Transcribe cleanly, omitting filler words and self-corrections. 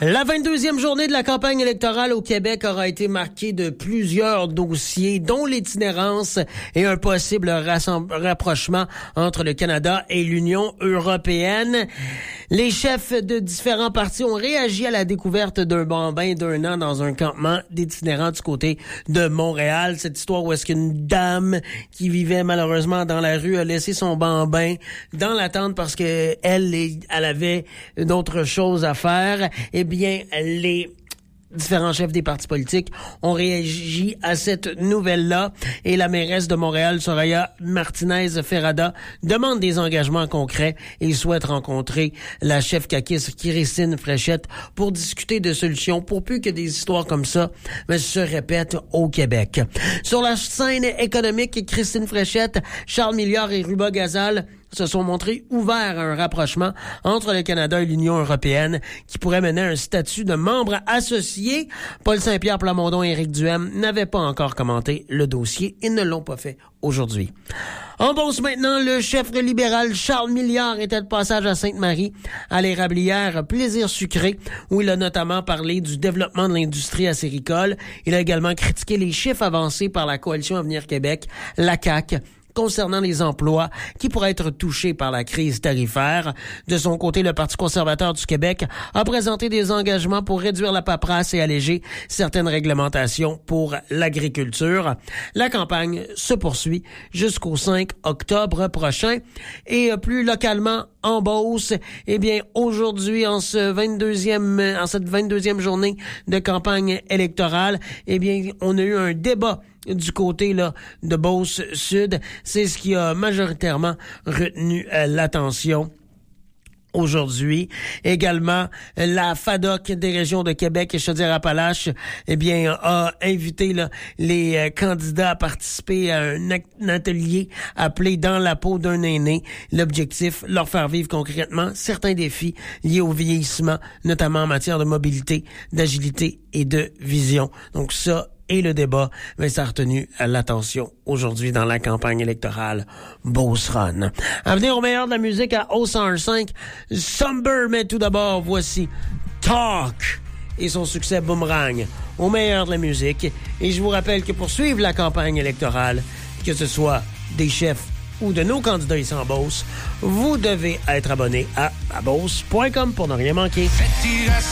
La 22e journée de la campagne électorale au Québec aura été marquée de plusieurs dossiers, dont l'itinérance et un possible rapprochement entre le Canada et l'Union européenne. Les chefs de différents partis ont réagi à la découverte d'un bambin d'1 an dans un campement d'itinérants du côté de Montréal. Cette histoire où est-ce qu'une dame qui vivait malheureusement dans la rue a laissé son bambin dans la tente parce que elle avait d'autres choses à faire. Eh bien, les différents chefs des partis politiques ont réagi à cette nouvelle-là et la mairesse de Montréal, Soraya Martinez-Ferrada, demande des engagements concrets et souhaite rencontrer la chef caquiste Christine Fréchette pour discuter de solutions pour plus que des histoires comme ça se répètent au Québec. Sur la scène économique, Christine Fréchette, Charles Milliard et Ruba Gazal se sont montrés ouverts à un rapprochement entre le Canada et l'Union européenne qui pourrait mener à un statut de membre associé. Paul Saint-Pierre Plamondon et Éric Duhem n'avaient pas encore commenté le dossier et ne l'ont pas fait aujourd'hui. En Beauce maintenant, le chef libéral Charles Milliard était de passage à Sainte-Marie à l'érablière Plaisir Sucré où il a notamment parlé du développement de l'industrie acéricole. Il a également critiqué les chiffres avancés par la Coalition Avenir Québec, la CAQ, concernant les emplois qui pourraient être touchés par la crise tarifaire. De son côté, le Parti conservateur du Québec a présenté des engagements pour réduire la paperasse et alléger certaines réglementations pour l'agriculture. La campagne se poursuit jusqu'au 5 octobre prochain. Et plus localement, en Beauce, eh bien, aujourd'hui, en cette 22e journée de campagne électorale, eh bien, on a eu un débat du côté là de Beauce-Sud. C'est ce qui a majoritairement retenu l'attention aujourd'hui. Également, la FADOC des régions de Québec et Chaudière-Appalaches, eh bien, a invité là, les candidats à participer à un atelier appelé Dans la peau d'un aîné. L'objectif, leur faire vivre concrètement certains défis liés au vieillissement, notamment en matière de mobilité, d'agilité et de vision. Donc ça, et le débat, mais ça a retenu l'attention aujourd'hui dans la campagne électorale Beauce Run. À venir au meilleur de la musique à O105, Somber, mais tout d'abord, voici Talk et son succès Boomerang au meilleur de la musique. Et je vous rappelle que pour suivre la campagne électorale, que ce soit des chefs ou de nos candidats ici en Beauce, vous devez être abonné à beauce.com pour ne rien manquer.